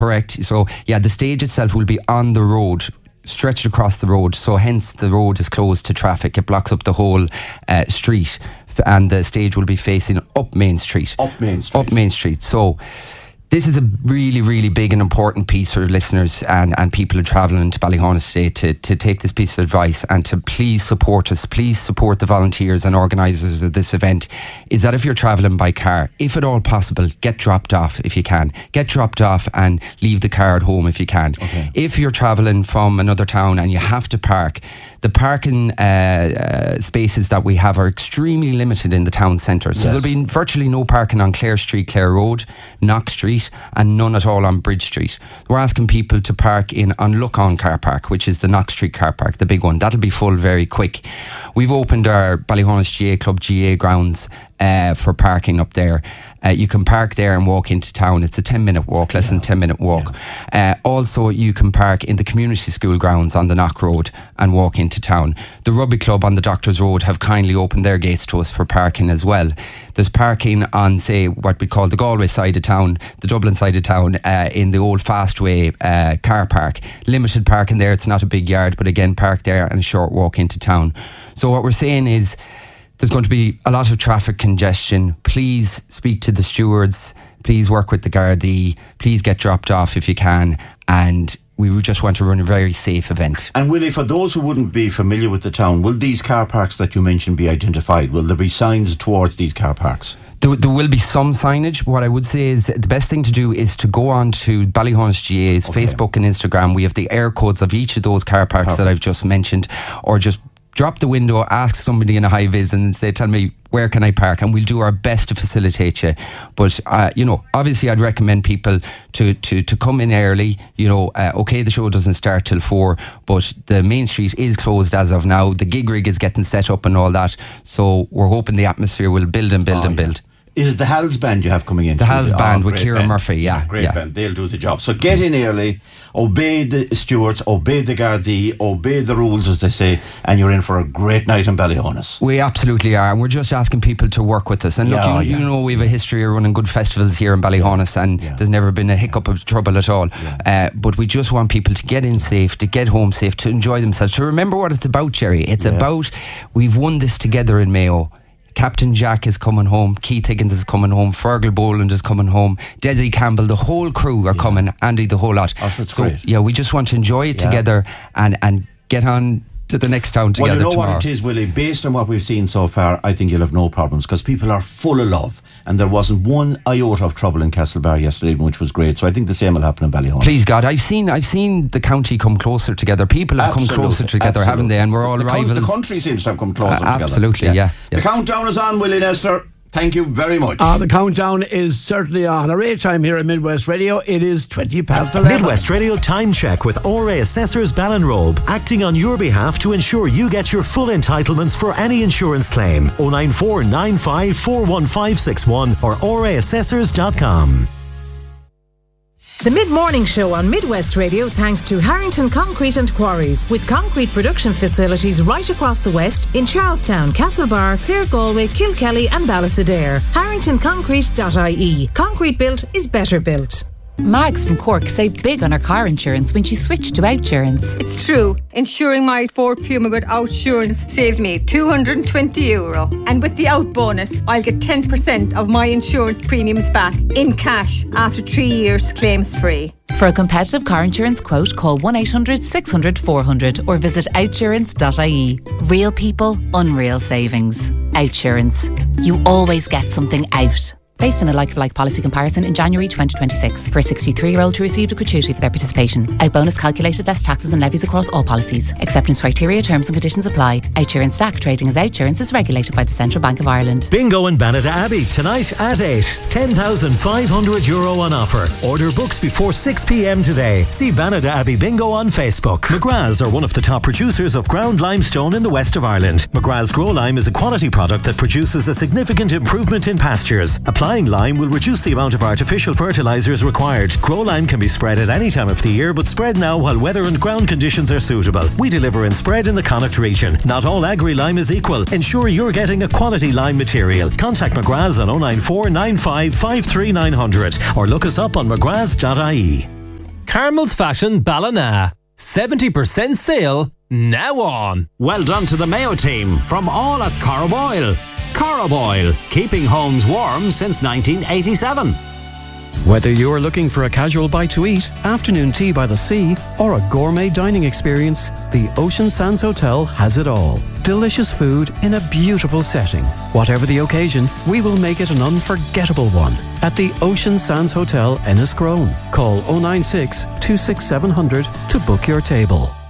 Correct. So, yeah, the stage itself will be on the road, stretched across the road. So, hence, the road is closed to traffic. It blocks up the whole street. And the stage will be facing up Main Street. Up Main Street. Up Main Street. So, this is a really, really big and important piece for listeners and people who are travelling to Ballyhonus today to take this piece of advice and to please support us. Please support the volunteers and organisers of this event. Is that if you're travelling by car, if at all possible, get dropped off if you can. Get dropped off and leave the car at home if you can. Okay. If you're travelling from another town and you have to park, the parking spaces that we have are extremely limited in the town centre. So there'll be virtually no parking on Clare Street, Clare Road, Knox Street, and none at all on Bridge Street. We're asking people to park on Look-On car park, which is the Knox Street car park, the big one. That'll be full very quick. We've opened our Ballyhonus GA Club GA grounds for parking up there. You can park there and walk into town. It's a 10-minute walk, less than 10-minute walk. Also, you can park in the community school grounds on the Knock Road and walk into town. The Rugby Club on the Doctors Road have kindly opened their gates to us for parking as well. There's parking on, say, what we call the Galway side of town, the Dublin side of town, in the old Fastway car park. Limited parking there. It's not a big yard, but again, park there and a short walk into town. So what we're saying is, there's going to be a lot of traffic congestion. Please speak to the stewards. Please work with the Gardaí. Please get dropped off if you can. And we would just want to run a very safe event. And Willie, for those who wouldn't be familiar with the town, will these car parks that you mentioned be identified? Will there be signs towards these car parks? There will be some signage. What I would say is the best thing to do is to go on to Ballyhonus GA's Facebook and Instagram. We have the air codes of each of those car parks that I've just mentioned, or just drop the window, ask somebody in a high vis and say, tell me, where can I park? And we'll do our best to facilitate you. But, obviously I'd recommend people to come in early. The show doesn't start till 4, but the Main Street is closed as of now. The gig rig is getting set up and all that. So we're hoping the atmosphere will build and build and build. Is it the Hals Band you have coming in? The Hals Band with Ciaran Murphy, Great band, they'll do the job. So get in early, obey the stewards, obey the Gardaí, obey the rules as they say, and you're in for a great night in Ballyhonus. We absolutely are, and we're just asking people to work with us. And look, you know we have a history of running good festivals here in Ballyhonus, and there's never been a hiccup of trouble at all. But we just want people to get in safe, to get home safe, to enjoy themselves, to remember what it's about, Jerry. It's about, we've won this together in Mayo. Captain Jack is coming home, Keith Higgins is coming home, Fergal Boland is coming home, Desi Campbell, the whole crew are coming, Andy, the whole lot. Great. We just want to enjoy it together and get on to the next town together tomorrow. Well, what it is, Willie, based on what we've seen so far, I think you'll have no problems, because people are full of love, and there wasn't one iota of trouble in Castlebar yesterday, which was great. So I think the same will happen in Ballyhonus. Please God, I've seen the county come closer together. People have come closer together, haven't they? And we're all rivals. The country seems to have come closer together. Absolutely, yeah. The countdown is on, Willie Nestor. Thank you very much. The countdown is certainly on. A rare time here at Midwest Radio. It is 20:11. Midwest Radio time check with ORA Assessors Ballinrobe, acting on your behalf to ensure you get your full entitlements for any insurance claim. 094 95 41561 or oraassessors.com. The Mid-Morning Show on Midwest Radio thanks to Harrington Concrete and Quarries, with concrete production facilities right across the west in Charlestown, Castlebar, Clare, Galway, Kilkelly and Ballysadare. HarringtonConcrete.ie. Concrete built is better built. Mags from Cork saved big on her car insurance when she switched to Outsurance. It's true. Insuring my Ford Puma with Outsurance saved me €220. And with the Out bonus, I'll get 10% of my insurance premiums back in cash after 3 years claims free. For a competitive car insurance quote, call 1-800-600-400 or visit outsurance.ie. Real people, unreal savings. Outsurance. You always get something out. Based on a like-for-like policy comparison in January 2026. For a 63-year-old who received a gratuity for their participation. Out bonus calculated less taxes and levies across all policies. Acceptance criteria, terms and conditions apply. Outsurance Stack trading as Outsurance is regulated by the Central Bank of Ireland. Bingo in Banada Abbey tonight at 8. €10,500 on offer. Order books before 6 p.m. today. See Banada Abbey Bingo on Facebook. McGrath's are one of the top producers of ground limestone in the west of Ireland. McGrath's Grow Lime is a quality product that produces a significant improvement in pastures. Applying lime will reduce the amount of artificial fertilisers required. Grow Lime can be spread at any time of the year, but spread now while weather and ground conditions are suitable. We deliver and spread in the Connacht region. Not all agri-lime is equal. Ensure you're getting a quality lime material. Contact McGrath's on 094 95 53 900 or look us up on mcgraths.ie. Carmel's Fashion Ballina. 70% sale now on. Well done to the Mayo team from all at Caraboyle. Caraboyle, keeping homes warm since 1987. Whether you're looking for a casual bite to eat, afternoon tea by the sea, or a gourmet dining experience, the Ocean Sands Hotel has it all. Delicious food in a beautiful setting. Whatever the occasion, we will make it an unforgettable one. At the Ocean Sands Hotel, Enniscrone. Call 096 26700 to book your table.